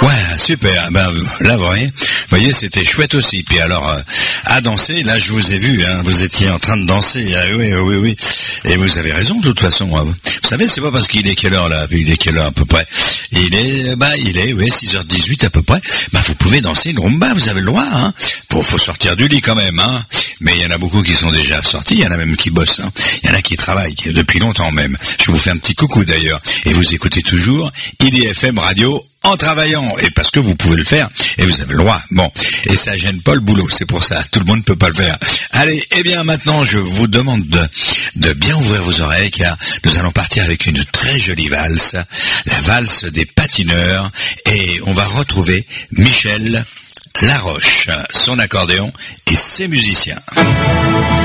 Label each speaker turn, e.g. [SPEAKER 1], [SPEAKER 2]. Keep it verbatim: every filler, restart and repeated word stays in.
[SPEAKER 1] Ouais, super. Ben là, vous voyez, vous voyez, c'était chouette aussi. Puis alors, euh, à danser, là, je vous ai vu, hein, vous étiez en train de danser. Ah, oui, oui, oui. Et vous avez raison, de toute façon. Hein. Vous savez, c'est pas parce qu'il est quelle heure là, il est quelle heure à peu près. Il est, bah, il est, oui, six heures dix-huit à peu près. Bah, vous pouvez danser une rumba, vous avez le droit. Hein. Faut, faut sortir du lit quand même, hein. Mais il y en a beaucoup qui sont déjà sortis. Il y en a même qui bossent. Hein. Il y en a qui travaillent qui, depuis longtemps même. Je vous fais un petit coucou d'ailleurs. Et vous écoutez toujours I D F M Radio. En travaillant, et parce que vous pouvez le faire, et vous avez le droit. Bon, et ça gêne pas le boulot, c'est pour ça, tout le monde ne peut pas le faire. Allez, eh bien maintenant, je vous demande de, de bien ouvrir vos oreilles, car nous allons partir avec une très jolie valse, la valse des patineurs, et on va retrouver Michel Laroche, son accordéon et ses musiciens.